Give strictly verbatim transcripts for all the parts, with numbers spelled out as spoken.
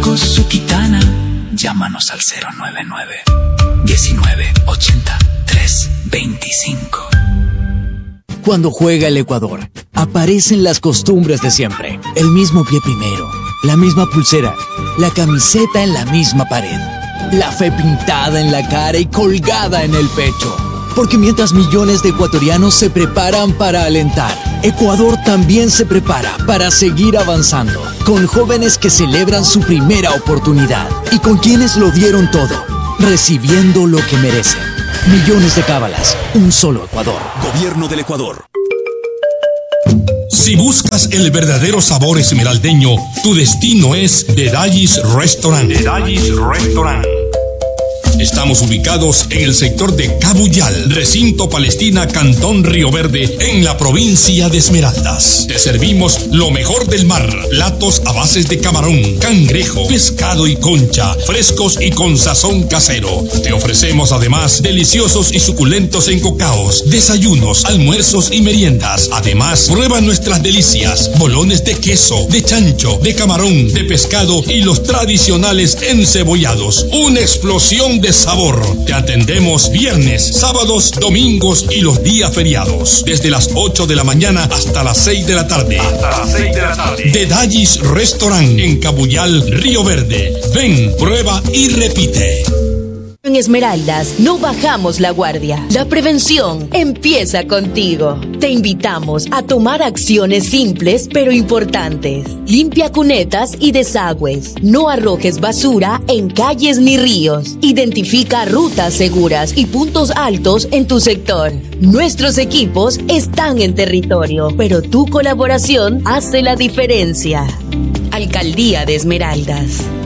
Bancos Suquitana, llámanos al cero nueve nueve, diecinueve ochenta, tres veinticinco. Cuando juega el Ecuador, aparecen las costumbres de siempre. El mismo pie primero, la misma pulsera, la camiseta en la misma pared, la fe pintada en la cara y colgada en el pecho. Porque mientras millones de ecuatorianos se preparan para alentar, Ecuador también se prepara para seguir avanzando, con jóvenes que celebran su primera oportunidad y con quienes lo dieron todo, recibiendo lo que merecen. Millones de cábalas, un solo Ecuador. Gobierno del Ecuador. Si buscas el verdadero sabor esmeraldeño, tu destino es Dedallis Restaurant. Dedallis Restaurant. Estamos ubicados en el sector de Cabuyal, Recinto Palestina, Cantón Río Verde, en la provincia de Esmeraldas. Te servimos lo mejor del mar, platos a bases de camarón, cangrejo, pescado y concha, frescos y con sazón casero. Te ofrecemos además deliciosos y suculentos encocaos, desayunos, almuerzos y meriendas. Además, prueba nuestras delicias, bolones de queso, de chancho, de camarón, de pescado y los tradicionales encebollados. Una explosión de sabor. Te atendemos viernes, sábados, domingos y los días feriados. Desde las ocho de la mañana hasta las seis de la tarde. Hasta las seis de la tarde. Dedallis Restaurant en Cabuyal, Río Verde. Ven, prueba y repite. En Esmeraldas no bajamos la guardia. La prevención empieza contigo. Te invitamos a tomar acciones simples pero importantes. Limpia cunetas y desagües. No arrojes basura en calles ni ríos. Identifica rutas seguras y puntos altos en tu sector. Nuestros equipos están en territorio, pero tu colaboración hace la diferencia. Alcaldía de Esmeraldas.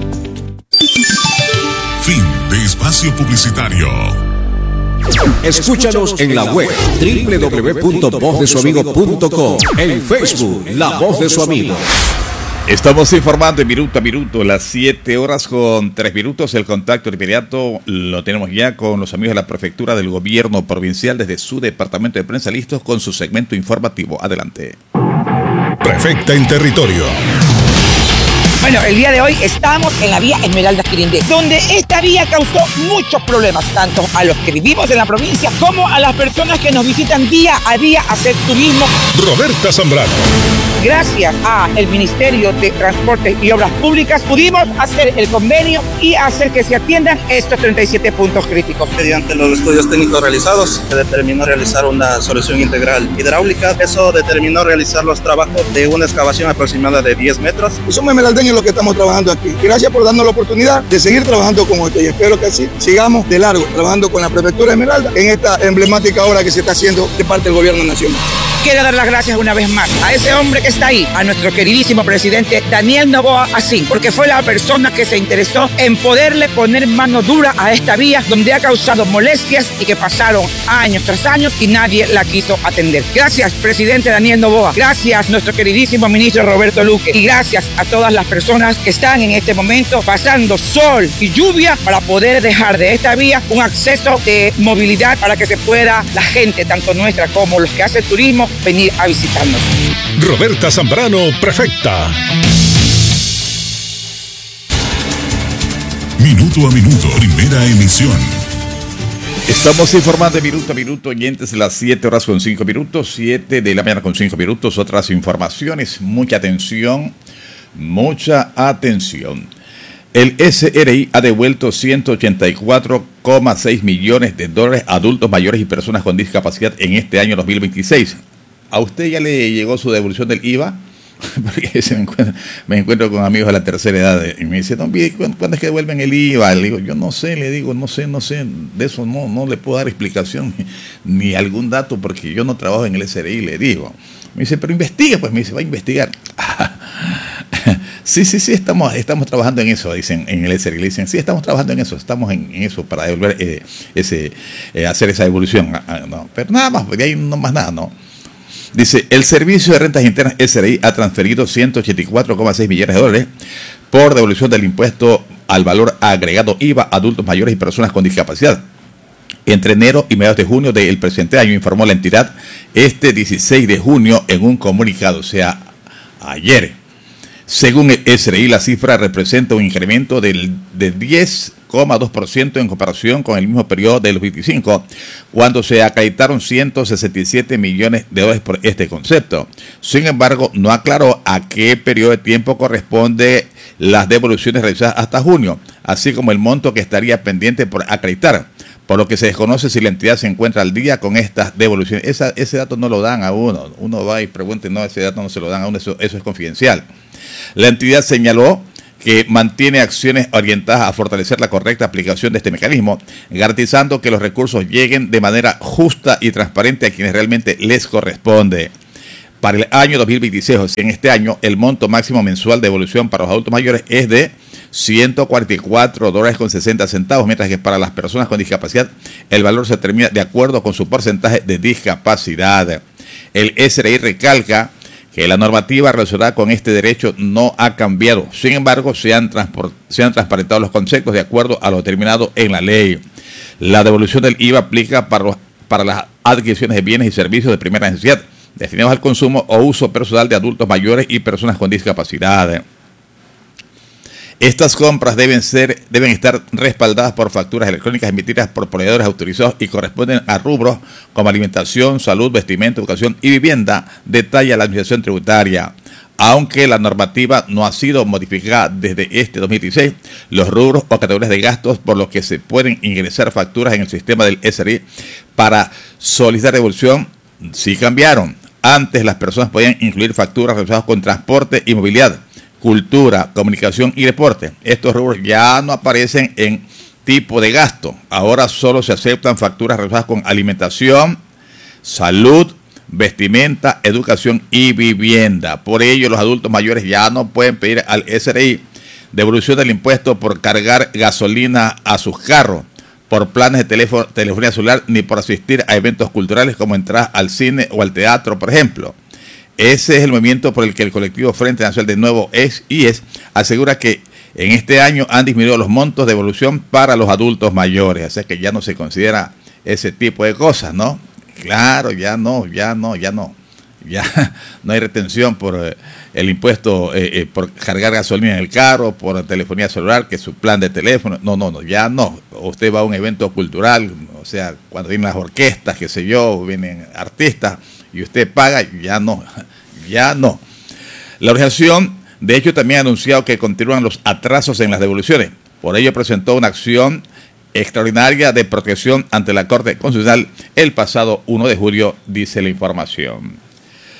Fin de espacio publicitario. Escúchanos en la web doble u doble u doble u punto voz de su amigo punto com, en Facebook La Voz de su Amigo. Estamos informando en minuto a minuto, las siete horas con tres minutos. El contacto inmediato lo tenemos ya con los amigos de la Prefectura del Gobierno Provincial desde su departamento de prensa, listos con su segmento informativo. Adelante. Prefecta en territorio. Bueno, el día de hoy estamos en la vía Esmeraldas-Quirindé, donde esta vía causó muchos problemas, tanto a los que vivimos en la provincia como a las personas que nos visitan día a día a hacer turismo. Roberta Zambrano. Gracias al Ministerio de Transporte y Obras Públicas pudimos hacer el convenio y hacer que se atiendan estos treinta y siete puntos críticos. Mediante los estudios técnicos realizados, se determinó realizar una solución integral hidráulica. Eso determinó realizar los trabajos de una excavación aproximada de diez metros. Y somos esmeraldeños lo que estamos trabajando aquí. Gracias por darnos la oportunidad de seguir trabajando con usted y espero que así sigamos de largo trabajando con la Prefectura de Esmeraldas en esta emblemática obra que se está haciendo de parte del Gobierno Nacional. Quiero dar las gracias una vez más a ese hombre que está ahí, a nuestro queridísimo presidente Daniel Noboa Asín, porque fue la persona que se interesó en poderle poner mano dura a esta vía donde ha causado molestias y que pasaron años tras años y nadie la quiso atender. Gracias, presidente Daniel Noboa. Gracias, nuestro queridísimo ministro Roberto Luque. Y gracias a todas las personas que están en este momento pasando sol y lluvia para poder dejar de esta vía un acceso de movilidad para que se pueda la gente, tanto nuestra como los que hacen turismo, venir a visitarnos. Roberta Zambrano, prefecta. Minuto a minuto, primera emisión. Estamos informando de minuto a minuto, oyentes, las siete horas con cinco minutos, siete de la mañana con cinco minutos. Otras informaciones, mucha atención, mucha atención. El S R I ha devuelto ciento ochenta y cuatro coma seis millones de dólares a adultos mayores y personas con discapacidad en este año dos mil veintiséis. ¿A usted ya le llegó su devolución del I V A? Porque se me, encuentro, me encuentro con amigos de la tercera edad y me dicen, no, ¿cuándo es que devuelven el I V A? Le digo, yo no sé, le digo, no sé, no sé, de eso no, no le puedo dar explicación ni, ni algún dato porque yo no trabajo en el S R I, le digo. Me dice, pero investiga, pues me dice, va a investigar. Sí, sí, sí, estamos, estamos trabajando en eso, dicen en el S R I. Le dicen, sí, estamos trabajando en eso, estamos en, en eso para devolver eh, ese, eh, hacer esa devolución. Ah, no, pero nada más, de ahí no más nada, no. Dice, el Servicio de Rentas Internas S R I ha transferido ciento ochenta y cuatro coma seis millones de dólares por devolución del impuesto al valor agregado I V A a adultos mayores y personas con discapacidad. Entre enero y mediados de junio del presente año, informó la entidad este dieciséis de junio en un comunicado, o sea, ayer. Según el S R I, la cifra representa un incremento del, de diez coma dos por ciento en comparación con el mismo periodo del veinticinco, cuando se acreditaron ciento sesenta y siete millones de dólares por este concepto. Sin embargo, no aclaró a qué periodo de tiempo corresponde las devoluciones realizadas hasta junio, así como el monto que estaría pendiente por acreditar, por lo que se desconoce si la entidad se encuentra al día con estas devoluciones. Esa, ese dato no lo dan a uno. Uno va y pregunta, no, ese dato no se lo dan a uno, eso, eso es confidencial. La entidad señaló que mantiene acciones orientadas a fortalecer la correcta aplicación de este mecanismo, garantizando que los recursos lleguen de manera justa y transparente a quienes realmente les corresponde. Para el año dos mil veintiséis, o sea, en este año, el monto máximo mensual de devolución para los adultos mayores es de ciento cuarenta y cuatro dólares con sesenta centavos, mientras que para las personas con discapacidad el valor se determina de acuerdo con su porcentaje de discapacidad. El S R I recalca que la normativa relacionada con este derecho no ha cambiado. Sin embargo, se han, se han transparentado los conceptos de acuerdo a lo determinado en la ley. La devolución del I V A aplica para, los, para las adquisiciones de bienes y servicios de primera necesidad destinados al consumo o uso personal de adultos mayores y personas con discapacidad. Estas compras deben ser, deben estar respaldadas por facturas electrónicas emitidas por proveedores autorizados y corresponden a rubros como alimentación, salud, vestimenta, educación y vivienda, detalla la Administración Tributaria. Aunque la normativa no ha sido modificada desde este dos mil dieciséis, los rubros o categorías de gastos por los que se pueden ingresar facturas en el sistema del S R I para solicitar devolución sí cambiaron. Antes las personas podían incluir facturas relacionadas con transporte y movilidad, cultura, comunicación y deporte. Estos rubros ya no aparecen en tipo de gasto. Ahora solo se aceptan facturas relacionadas con alimentación, salud, vestimenta, educación y vivienda. Por ello, los adultos mayores ya no pueden pedir al S R I devolución del impuesto por cargar gasolina a sus carros, por planes de teléfono, telefonía celular, ni por asistir a eventos culturales como entrar al cine o al teatro, por ejemplo. Ese es el movimiento por el que el colectivo Frente Nacional de Nuevo es y es asegura que en este año han disminuido los montos de devolución para los adultos mayores. O sea que ya no se considera ese tipo de cosas, ¿no? Claro, ya no, ya no, ya no. Ya no hay retención por eh, el impuesto, eh, eh, por cargar gasolina en el carro, por telefonía celular, que es su plan de teléfono. No, no, no, ya no. Usted va a un evento cultural, o sea, cuando vienen las orquestas, qué sé yo, vienen artistas, y usted paga, ya no, ya no. La organización, de hecho, también ha anunciado que continúan los atrasos en las devoluciones. Por ello presentó una acción extraordinaria de protección ante la Corte Constitucional el pasado uno de julio, dice la información.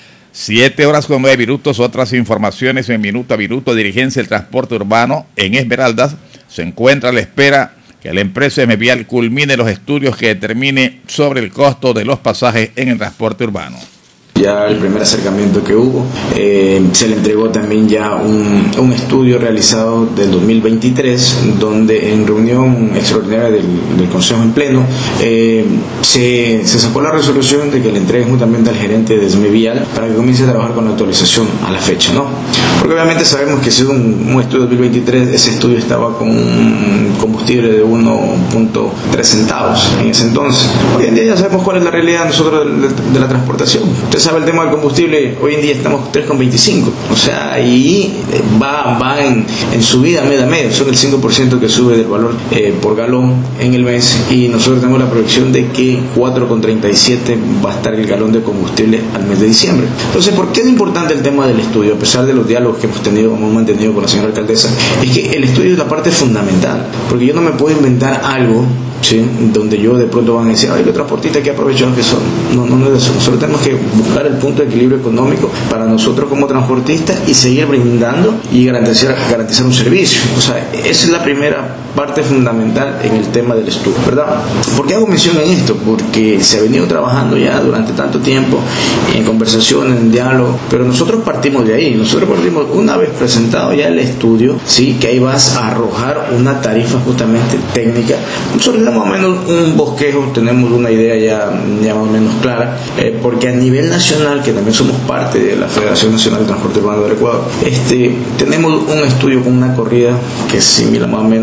Siete horas con nueve minutos, otras informaciones en Minuto a Minuto. Dirigencia del Transporte Urbano en Esmeraldas se encuentra a la espera que la empresa Esmevial culmine los estudios que determine sobre el costo de los pasajes en el transporte urbano. Ya el primer acercamiento que hubo, eh, se le entregó también ya un, un estudio realizado del dos mil veintitrés, donde en reunión extraordinaria del, del Consejo en Pleno eh, se, se sacó la resolución de que le entreguen justamente al gerente de Esmevial para que comience a trabajar con la actualización a la fecha, ¿no? Porque obviamente sabemos que si es un, un estudio de dos mil veintitrés, ese estudio estaba con un combustible de uno punto tres centavos en ese entonces. Hoy en día ya sabemos cuál es la realidad nosotros de, de, de la transportación. Usted sabe el tema del combustible, hoy en día estamos tres con veinticinco, o sea, ahí va, va en, en subida media media, son el cinco por ciento que sube del valor eh, por galón en el mes, y nosotros tenemos la proyección de que cuatro con treinta y siete va a estar el galón de combustible al mes de diciembre. Entonces, ¿por qué es importante el tema del estudio? A pesar de los diálogos que hemos tenido, hemos mantenido con la señora alcaldesa, es que el estudio es la parte fundamental, porque yo no me puedo inventar algo, ¿sí?, donde yo de pronto van a decir, ay, los transportistas que aprovechados que son. No, no, no es eso. Nosotros tenemos que buscar el punto de equilibrio económico para nosotros como transportistas y seguir brindando y garantizar, garantizar un servicio. O sea, esa es la primera parte fundamental en el tema del estudio, ¿verdad? ¿Por qué hago mención en esto? Porque se ha venido trabajando ya durante tanto tiempo en conversación, en diálogo, pero nosotros partimos de ahí. Nosotros partimos, una vez presentado ya el estudio, sí, que ahí vas a arrojar una tarifa justamente técnica. Nosotros más o menos un bosquejo, tenemos una idea ya, ya más o menos clara, eh, porque a nivel nacional, que también somos parte de la Federación Nacional de Transporte Urbano del Ecuador, este, tenemos un estudio con una corrida que es similar más o menos a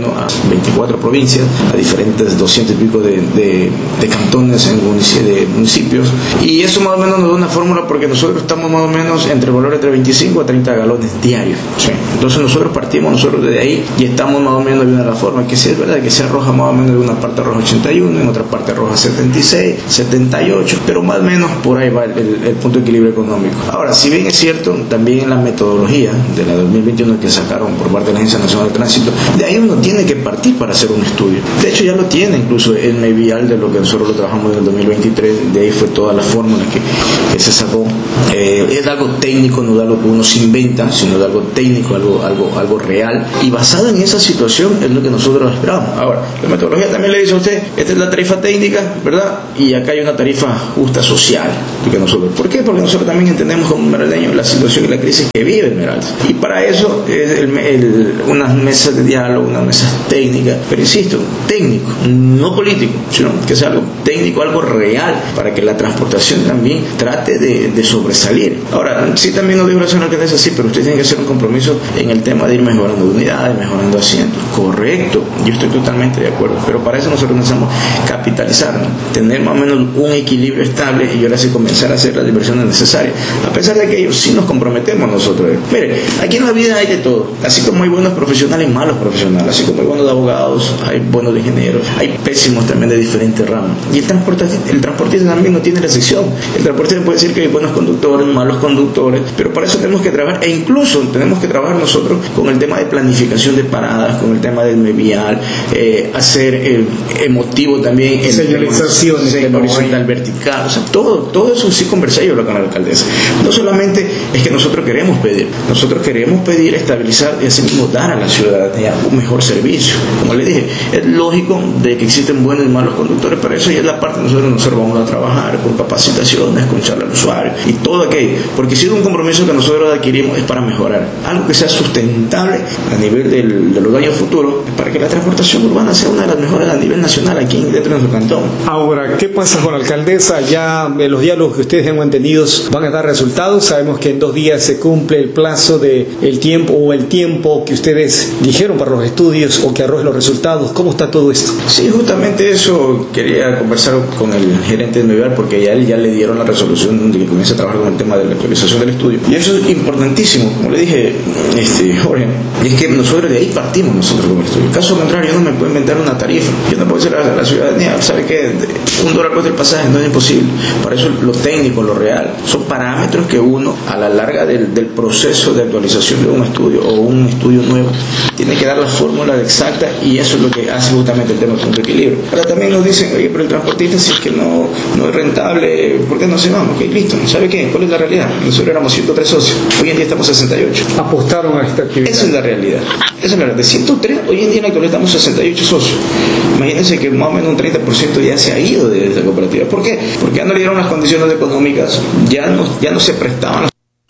veinticuatro provincias, a diferentes doscientos y pico de, de, de cantones en municipios, de municipios, y eso más o menos nos da una fórmula porque nosotros estamos más o menos entre el valor entre veinticinco a treinta galones diarios. ¿Sí? Entonces nosotros partimos nosotros de ahí y estamos más o menos viendo la forma que sí es verdad que se arroja más o menos de una parte arroja ochenta y uno, en otra parte arroja setenta y seis, setenta y ocho, pero más o menos por ahí va el, el punto de equilibrio económico. Ahora, si bien es cierto, también en la metodología de la dos mil veintiuno que sacaron por parte de la Agencia Nacional de Tránsito, de ahí uno tiene que partir para hacer un estudio. De hecho ya lo tiene incluso el MEVIAL, de lo que nosotros lo trabajamos en el dos mil veintitrés, de ahí fue toda la fórmula que, que se sacó. Eh, es algo técnico, no es algo que uno se inventa, sino de algo técnico, algo, algo, algo real, y basado en esa situación es lo que nosotros esperamos. Ahora, la metodología también le dice a usted, esta es la tarifa técnica, ¿verdad? Y acá hay una tarifa justa social. Porque nosotros, ¿por qué? Porque nosotros también entendemos como esmeraldeños la situación y la crisis que vive Esmeraldas. Y para eso es el, el, unas mesas de diálogo, unas mesas técnicas, pero insisto, técnico, no político, sino que sea algo técnico, algo real, para que la transportación también trate de, de sobresalir. Ahora, sí también nos dijo la señora alcaldesa, sí, pero usted tiene que hacer un compromiso en el tema de ir mejorando unidades, mejorando asientos. Correcto, yo estoy totalmente de acuerdo, pero para eso nosotros necesitamos capitalizarnos, tener más o menos un equilibrio estable y ahora sí comenzar a hacer las inversiones necesarias, a pesar de que ellos sí nos comprometemos nosotros. Mire, aquí en la vida hay de todo, así como hay buenos profesionales y malos profesionales, así como hay buenos abogados, hay buenos ingenieros, hay pésimos también de diferentes ramas, y el transportista, el transportista también no tiene la excepción. El transportista puede decir que hay buenos conductores, malos conductores, pero para eso tenemos que trabajar, e incluso tenemos que trabajar nosotros con el tema de planificación de paradas, con el tema del MEVIAL, eh, hacer el emotivo también, el señalizaciones, el horizontal, vertical, o sea, todo, todo eso sí conversé yo con la alcaldesa. No solamente es que nosotros queremos pedir, nosotros queremos pedir, estabilizar y así mismo dar a la ciudadanía un mejor servicio. Como le dije, es lógico de que existen buenos y malos conductores, pero eso ya es la parte que nosotros, nosotros vamos a trabajar con capacitaciones, con charla al usuario y todo aquello, porque si es un compromiso que nosotros adquirimos es para mejorar, algo que sea sustentable a nivel del, de los años futuros, para que la transportación urbana sea una de las mejores a nivel nacional aquí dentro de nuestro cantón. Ahora, ¿qué pasa con la alcaldesa? Ya eh, los diálogos que ustedes han mantenido van a dar resultados. Sabemos que en dos días se cumple el plazo de el tiempo o el tiempo que ustedes dijeron para los estudios o que arroje los resultados. ¿Cómo está todo esto? Sí, justamente eso quería conversar con el gerente de MEVIAL, porque ya él ya le dieron la resolución de que comience a trabajar con el tema de la actualización del estudio. Y eso es importantísimo, como le dije, este, Jorge, y es que nosotros de ahí partimos nosotros con el estudio. Caso contrario, yo no me puedo inventar una tarifa. Yo no puedo decir a la ciudadanía, ¿sabe qué? Un dólar cuesta el pasaje, no es imposible. Para eso lo técnico, lo real, son parámetros que uno a la larga del, del proceso de actualización de un estudio o un estudio nuevo tiene que dar la fórmula exacta, y eso es lo que hace justamente el tema del punto de equilibrio. Ahora también nos dicen, oye, pero el transportista, si es que no, no es rentable, ¿por qué no se vamos? Ok, listo, ¿sabe qué? ¿Cuál es la realidad? Nosotros éramos ciento tres socios, hoy en día estamos sesenta y ocho. Apostaron a esta actividad. Esa es la realidad. Esa es la realidad. De ciento tres, hoy en día en la actualidad estamos sesenta y ocho socios. Imagínense que más o menos un treinta por ciento ya se ha ido de esta cooperativa. ¿Por qué? Porque ya no le dieron las condiciones económicas, ya no, ya no se prestaban.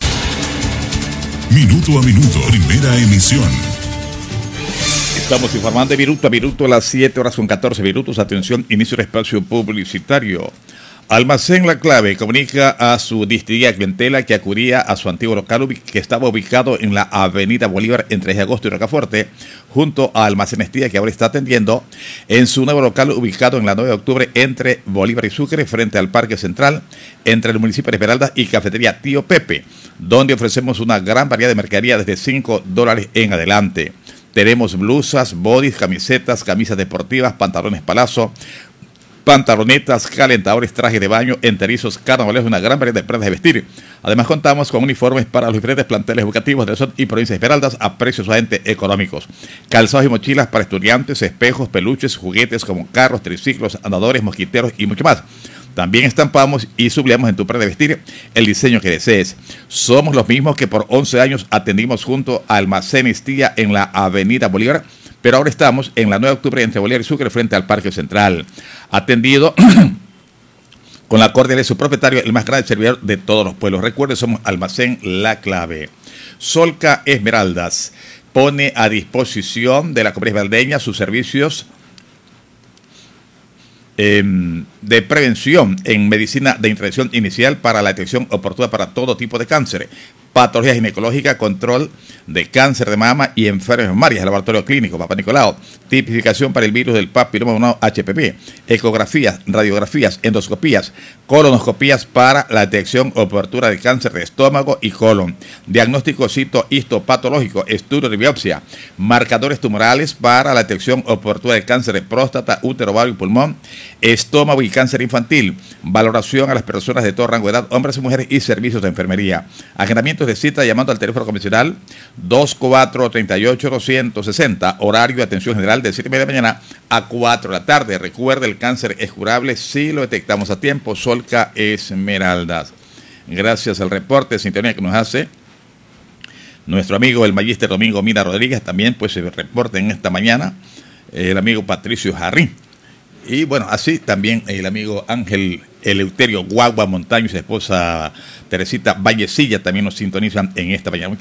Minuto a minuto, primera emisión. Estamos informando de minuto a minuto a las siete horas con catorce minutos. Atención, inicio del espacio publicitario. Almacén La Clave comunica a su distinguida clientela que acudía a su antiguo local que estaba ubicado en la avenida Bolívar entre tres de agosto y Rocafuerte, junto a Almacén Estía, que ahora está atendiendo en su nuevo local ubicado en la nueve de octubre entre Bolívar y Sucre, frente al Parque Central, entre el municipio de Esmeraldas y Cafetería Tío Pepe, donde ofrecemos una gran variedad de mercadería desde cinco dólares en adelante. Tenemos blusas, bodys, camisetas, camisas deportivas, pantalones Palazzo, pantalonetas, calentadores, trajes de baño, enterizos, carnavales, una gran variedad de prendas de vestir. Además contamos con uniformes para los diferentes planteles educativos de la zona y provincia de Esmeraldas a precios sumamente económicos. Calzados y mochilas para estudiantes, espejos, peluches, juguetes como carros, triciclos, andadores, mosquiteros y mucho más. También estampamos y sublevamos en tu prenda de vestir el diseño que desees. Somos los mismos que por once años atendimos junto a Almacén Estía en la avenida Bolívar, pero ahora estamos en la nueve de octubre entre Bolívar y Sucre frente al Parque Central. Atendido con la cordialidad de su propietario, el más grande servidor de todos los pueblos. Recuerde, somos Almacén La Clave. Solca Esmeraldas pone a disposición de la comunidad esmeraldeña sus servicios eh, de prevención en medicina de intervención inicial para la detección oportuna para todo tipo de cáncer, patología ginecológica, control de cáncer de mama y enfermedades mamarias, laboratorio clínico, Papa Nicolau, tipificación para el virus del papiloma humano H P V, ecografías, radiografías, endoscopías, colonoscopías para la detección oportuna de cáncer de estómago y colon, diagnóstico citohistopatológico, estudio de biopsia, marcadores tumorales para la detección oportuna de cáncer de próstata, útero, ovario y pulmón, estómago y cáncer infantil, valoración a las personas de todo rango de edad, hombres y mujeres y servicios de enfermería. Agendamientos de cita llamando al teléfono convencional dos cuatro tres ocho dos seis cero, horario de atención general de siete y media de la mañana a cuatro de la tarde. Recuerde, el cáncer es curable si lo detectamos a tiempo. Solca Esmeraldas. Gracias al reporte de sintonía que nos hace nuestro amigo el magíster Domingo Mina Rodríguez, también pues se reporta en esta mañana el amigo Patricio Jarrín. Y bueno, así también el amigo Ángel Eleuterio Guagua Montaño y su esposa Teresita Vallecilla también nos sintonizan en esta mañana.